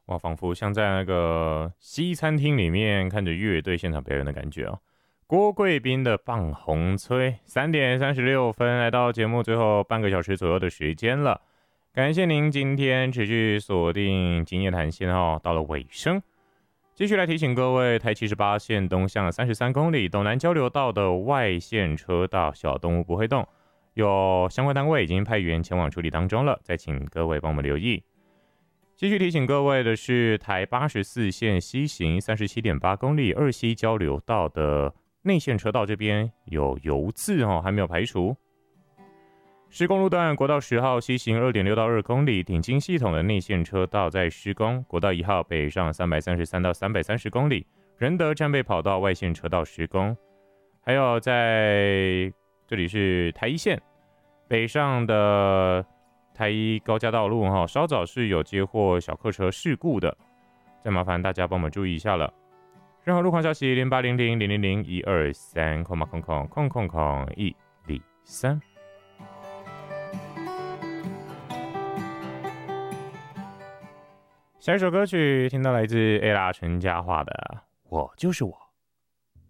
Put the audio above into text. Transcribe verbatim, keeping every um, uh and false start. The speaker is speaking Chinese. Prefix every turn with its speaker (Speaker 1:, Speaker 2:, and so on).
Speaker 1: 哇，仿佛像在那个西餐厅里面看着乐队现场表演的感觉哦。郭贵宾的放红吹，三点三十六分，来到节目最后半个小时左右的时间了。感谢您今天持续锁定今夜谈线哦，到了尾声，继续来提醒各位，台七十八线东向三十三公里斗南交流道的外线车道小动物不会动，有相关单位已经派员前往处理当中了，再请各位帮我们留意。继续提醒各位的是，台八十四线西行 三十七点八公里二西交流道的内线车道这边有油渍哦，还没有排除。施工路段国道十号西行 二点六到二公里顶金系统的内线车道在施工，国道一号北上三百三十三到三百三十公里，仁德战备跑道外线车道施工。还有在这里是台一线北上的台一高架道路哈，稍早是有接获小客车事故的，再麻烦大家帮我们注意一下了。任何路况消息零八零零零零零一二三空空空空空空一零三。下一首歌曲听到来自 ella 陈嘉桦的《我就是我》。